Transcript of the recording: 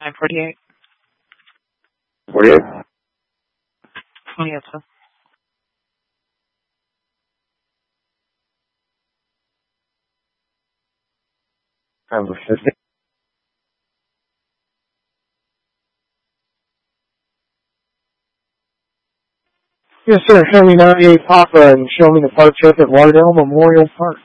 9:48. 48? 28, sir. Number 50. Yes, sir. Show me 98 Papa and show me the park trip at Lauderdale Memorial Park.